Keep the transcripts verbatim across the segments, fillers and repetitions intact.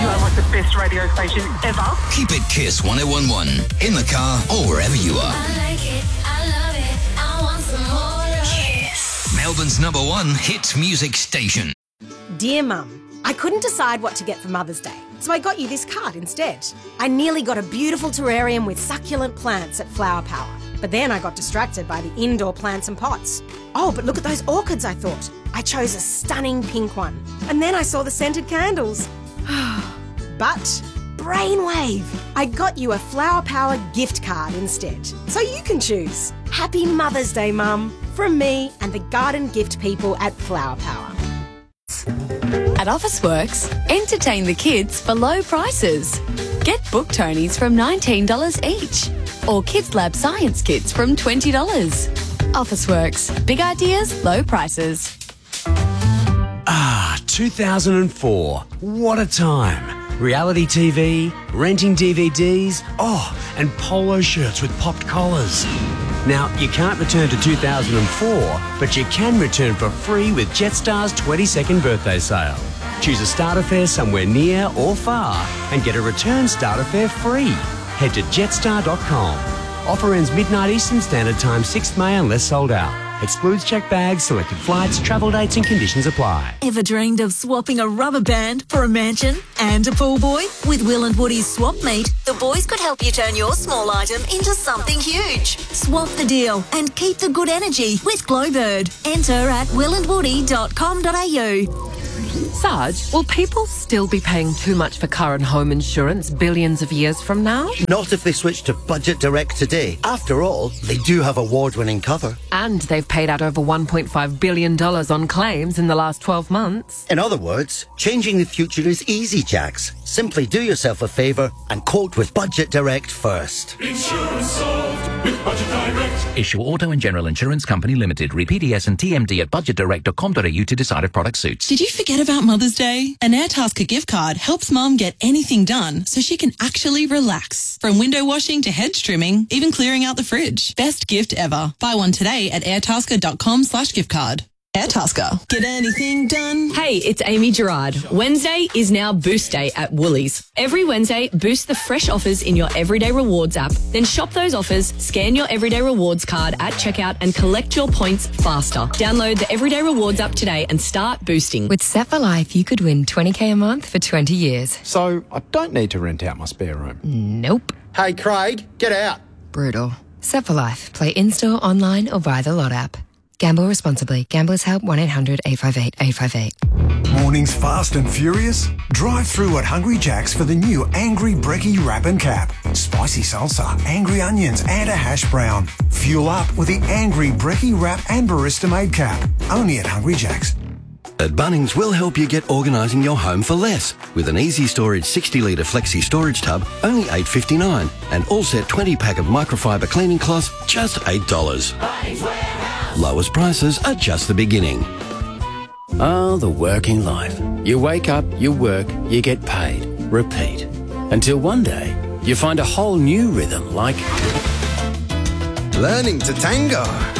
You are like the best radio station ever. Keep it Kiss one oh one one. In the car or wherever you are. I like it, I love it, I want some more of Kiss. Melbourne's number one hit music station. Dear Mum, I couldn't decide what to get for Mother's Day, so I got you this card instead. I nearly got a beautiful terrarium with succulent plants at Flower Power, but then I got distracted by the indoor plants and pots. Oh, but look at those orchids, I thought. I chose a stunning pink one. And then I saw the scented candles. But brainwave! I got you a Flower Power gift card instead, so you can choose. Happy Mother's Day, Mum, from me and the garden gift people at Flower Power. At Officeworks, entertain the kids for low prices. Get book Tonys from nineteen dollars each, or Kids Lab Science Kits from twenty dollars. Officeworks, big ideas, low prices. Ah, two thousand four. What a time. Reality T V, renting D V Ds, oh, and polo shirts with popped collars. Now, you can't return to two thousand four, but you can return for free with Jetstar's twenty-second birthday sale. Choose a starter fare somewhere near or far and get a return starter fare free. Head to jetstar dot com. Offer ends midnight Eastern Standard Time, sixth May unless sold out. Excludes checked bags, selected flights, travel dates and conditions apply. Ever dreamed of swapping a rubber band for a mansion and a pool boy? With Will and Woody's Swap Meet, the boys could help you turn your small item into something huge. Swap the deal and keep the good energy with Glowbird. Enter at will and woody dot com dot a u. Sarge, will people still be paying too much for car and home insurance billions of years from now? Not if they switch to Budget Direct today. After all, they do have award-winning cover. And they've paid out over one point five billion dollars on claims in the last twelve months. In other words, changing the future is easy, Jax. Simply do yourself a favour and quote with Budget Direct first. Insurance solved with Budget Direct. Issue Auto and General Insurance Company Limited. Read P D S and T M D at budget direct dot com dot a u to decide if product suits. Did you forget about Mother's Day? An Airtasker gift card helps Mum get anything done so she can actually relax. From window washing to hedge trimming, even clearing out the fridge. Best gift ever. Buy one today at airtasker dot com slash gift card. Airtasker. Get anything done? Hey, it's Amy Gerard. Wednesday is now Boost Day at Woolies. Every Wednesday, boost the fresh offers in your Everyday Rewards app. Then shop those offers, scan your Everyday Rewards card at checkout and collect your points faster. Download the Everyday Rewards app today and start boosting. With Set for Life, you could win twenty k a month for twenty years. So I don't need to rent out my spare room? Nope. Hey, Craig, get out. Brutal. Set for Life. Play in-store, online or via the Lot app. Gamble responsibly. Gamblers Help one eight hundred eight five eight eight five eight. Mornings fast and furious? Drive through at Hungry Jack's for the new Angry Brekkie Wrap and Cap. Spicy salsa, angry onions and a hash brown. Fuel up with the Angry Brekkie Wrap and Barista Made Cap. Only at Hungry Jack's. At Bunnings, we'll help you get organising your home for less. With an easy storage sixty litre flexi storage tub, only eight dollars fifty-nine. And all set twenty pack of microfiber cleaning cloths, just eight dollars. Lowest prices are just the beginning. Ah, the working life. You wake up, you work, you get paid. Repeat. Until one day, you find a whole new rhythm like... learning to tango.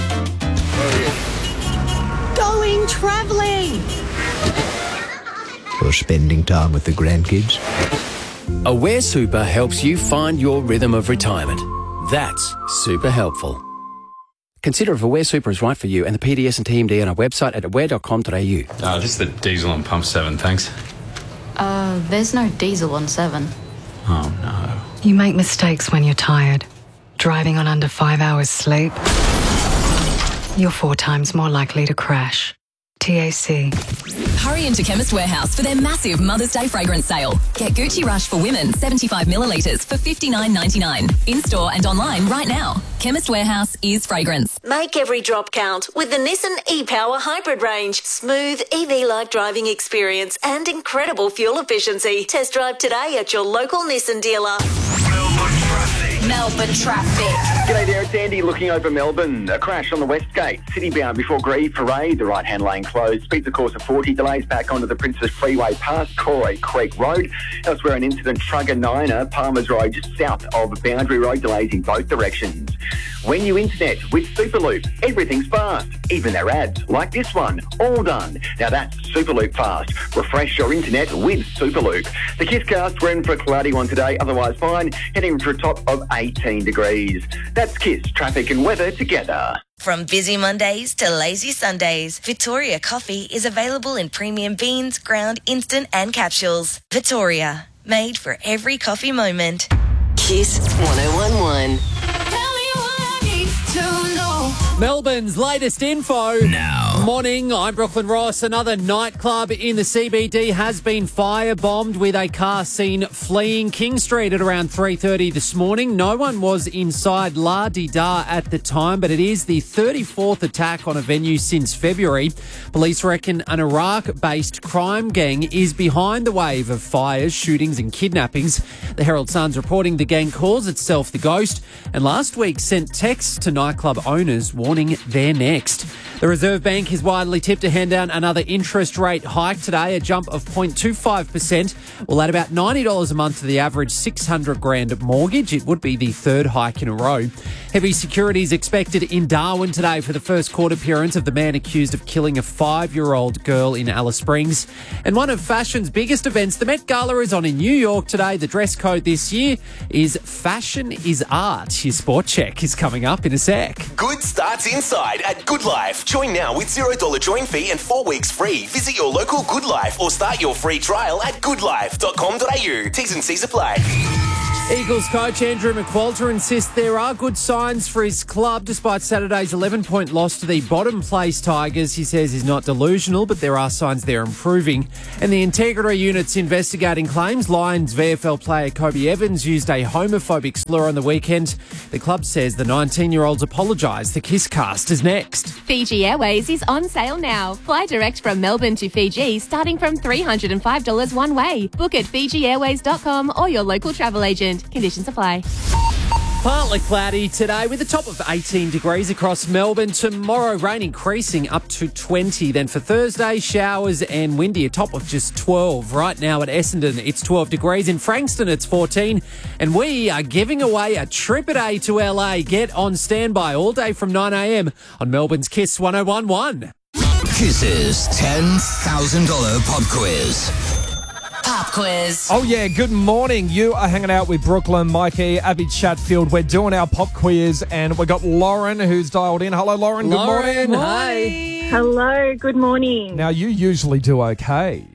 Going travelling. Or spending time with the grandkids. Aware Super helps you find your rhythm of retirement. That's super helpful. Consider if Aware Super is right for you and the P D S and T M D on our website at aware dot com dot a u. Uh, just the diesel on pump seven, thanks. Uh, there's no diesel on seven. Oh, no. You make mistakes when you're tired. Driving on under five hours sleep, you're four times more likely to crash. T A C. Hurry into Chemist Warehouse for their massive Mother's Day fragrance sale. Get Gucci Rush for women, seventy-five millilitres for fifty-nine ninety-nine. In-store and online right now. Chemist Warehouse is fragrance. Make every drop count with the Nissan e-Power Hybrid range. Smooth E V-like driving experience and incredible fuel efficiency. Test drive today at your local Nissan dealer. Melbourne traffic. Melbourne traffic. G'day there, it's Andy looking over Melbourne. A crash on the West Gate, city bound before Grieve Parade. The right-hand lane closed. Speeds, of course, of forty. Delays back onto the Princess Freeway past Corey Creek Road. Elsewhere, an incident, Trugger Niner, Palmer's Road, just south of Boundary Road. Delays in both directions. When you internet with Superloop, everything's fast. Even their ads, like this one, all done. Now that's Superloop fast. Refresh your internet with Superloop. The KISScast, we're in for a cloudy one today, otherwise fine, heading for a top of eighteen degrees. That's KISS, traffic and weather together. From busy Mondays to lazy Sundays, Victoria Coffee is available in premium beans, ground, instant and capsules. Victoria, made for every coffee moment. KISS one oh one one. Melbourne's latest info. Now. Morning, I'm Brooklyn Ross. Another nightclub in the C B D has been firebombed with a car seen fleeing King Street at around three thirty this morning. No one was inside La Di Da at the time, but it is the thirty-fourth attack on a venue since February. Police reckon an Iraq-based crime gang is behind the wave of fires, shootings and kidnappings. The Herald Sun's reporting the gang calls itself The Ghost and last week sent texts to nightclub owners warning they're next. The Reserve Bank is widely tipped to hand down another interest rate hike today, a jump of zero point two five percent. Will add about ninety dollars a month to the average six hundred grand mortgage. It would be the third hike in a row. Heavy security is expected in Darwin today for the first court appearance of the man accused of killing a five-year-old girl in Alice Springs. And one of fashion's biggest events, the Met Gala, is on in New York today. The dress code this year is Fashion is Art. Your sport check is coming up in a sec. Good starts inside at Good Life. Join now with zero dollars join fee and four weeks free. Visit your local Good Life or start your free trial at good life dot com dot a u. T's and C's apply. Eagles coach Andrew McQualter insists there are good signs for his club despite Saturday's eleven-point loss to the bottom-place Tigers. He says he's not delusional, but there are signs they're improving. And the Integrity Unit's investigating claims Lions V F L player Kobe Evans used a homophobic slur on the weekend. The club says the nineteen-year-old's apologised. The KISScast is next. Fiji Airways is on sale now. Fly direct from Melbourne to Fiji starting from three hundred five dollars one way. Book at fiji airways dot com or your local travel agent. Conditions apply. Partly cloudy today with a top of eighteen degrees across Melbourne. Tomorrow, rain increasing up to twenty. Then for Thursday, showers and windy, a top of just twelve. Right now at Essendon, it's twelve degrees. In Frankston, it's fourteen. And we are giving away a trip a day to L A. Get on standby all day from nine a m on Melbourne's KISS one oh one one. KISS's ten thousand dollars pop quiz. Pop quiz. Oh, yeah. Good morning. You are hanging out with Brooklyn, Mikey, Abby Chatfield. We're doing our pop quiz, and we've got Lauren who's dialed in. Hello, Lauren. Good Lauren, morning. hi. Hello. Good morning. Now, you usually do okay.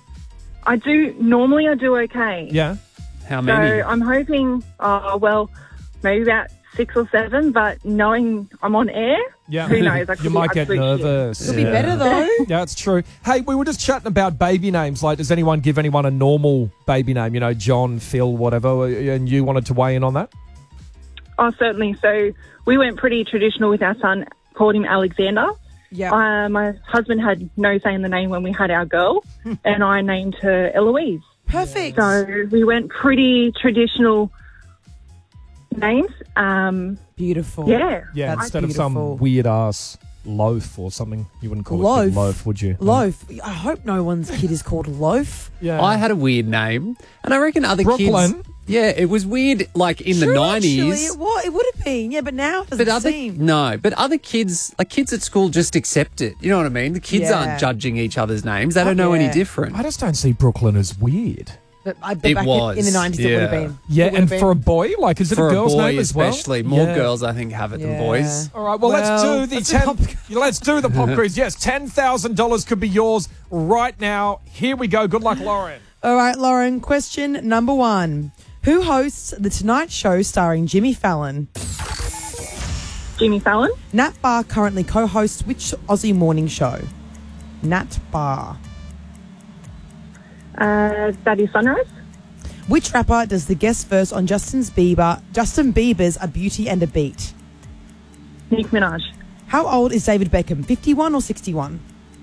I do. Normally, I do okay. Yeah? How many? So I'm hoping, uh, well, maybe about six or seven, but knowing I'm on air, yeah. who knows? I could you might get nervous. Shit. It'll be better, though. Yeah, it's true. Hey, we were just chatting about baby names. Like, does anyone give anyone a normal baby name? You know, John, Phil, whatever. And you wanted to weigh in on that? Oh, certainly. So we went pretty traditional with our son, called him Alexander. Yeah. Uh, my husband had no say in the name when we had our girl, and I named her Eloise. Perfect. So we went pretty traditional names. Um, beautiful. Yeah. Yeah, That's instead beautiful. of some weird-ass loaf or something. You wouldn't call Loaf. it loaf, would you? Loaf. I hope no one's kid is called Loaf. Yeah. I had a weird name, and I reckon other Brooklyn. kids... Yeah, it was weird, like, in True, the nineties. Actually, it, it would have been, yeah, but now it doesn't But other, seem. no, but other kids, like kids at school just accept it. You know what I mean? The kids Yeah. aren't judging each other's names. They don't know any Yeah. different. I just don't see Brooklyn as weird. But I bet It back in- was, in the nineties it would have yeah. been. Yeah, It would and have for a been. boy, like, is it For a a girl's boy name as well? especially. More Yeah. girls, I think, have it than boys. All right, well, let's Well, do the let's ten. do let's do the pop quiz. Yes, ten thousand dollars could be yours right now. Here we go. Good luck, Lauren. All right, Lauren, question number one. Who hosts The Tonight Show starring Jimmy Fallon? Jimmy Fallon. Nat Barr currently co-hosts which Aussie morning show? Nat Barr. Uh, that is Sunrise. Which rapper does the guest verse on Justin's Bieber, Justin Bieber's A Beauty and a Beat? Nicki Minaj. How old is David Beckham, fifty-one or sixty-one?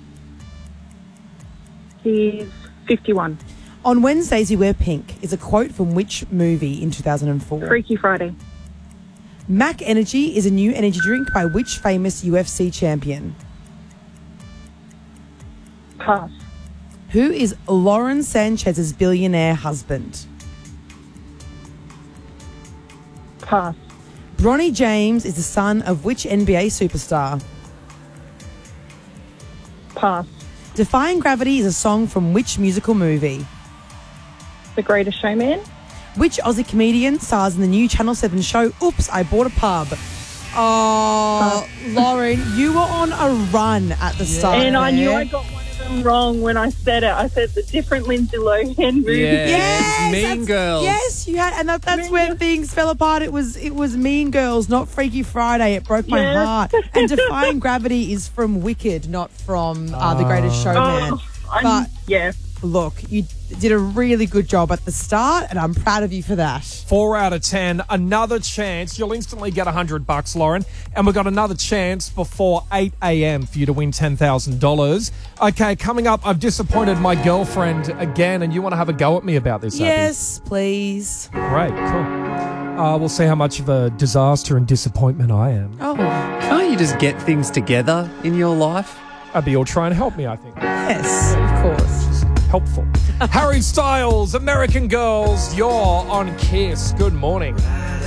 He's fifty-one. On Wednesdays You Wear Pink is a quote from which movie in two thousand four? Freaky Friday. Mac Energy is a new energy drink by which famous U F C champion? Pass. Who is Lauren Sanchez's billionaire husband? Pass. Bronny James is the son of which N B A superstar? Pass. Defying Gravity is a song from which musical movie? The Greatest Showman. Which Aussie comedian stars in the new Channel seven show Oops, I Bought a Pub? Oh, Lauren, you were on a run at the start. And I knew there. I got one of them wrong when I said it. I said the different Lindsay Lohan movie. Yeah, Yes, Mean that's- Girls. Yes, you had, and that, that's where things fell apart. It was it was Mean Girls, not Freaky Friday. It broke my Yes. heart. And Defying Gravity is from Wicked, not from uh, The Greatest Showman. Oh, I'm- but yeah. look, you did a really good job at the start, and I'm proud of you for that. Four out of ten. Another chance. You'll instantly get a hundred bucks, Lauren. And we've got another chance before eight a.m. for you to win ten thousand dollars. Okay, coming up, I've disappointed my girlfriend again, and you want to have a go at me about this, Abby? Yes, please. Great, cool. Uh, we'll see how much of a disaster and disappointment I am. Oh, Can't you just get things together in your life? Abby, you'll try and help me, I think. yes, of course. Helpful. Harry Styles, American Girls, you're on Kiss. Good morning.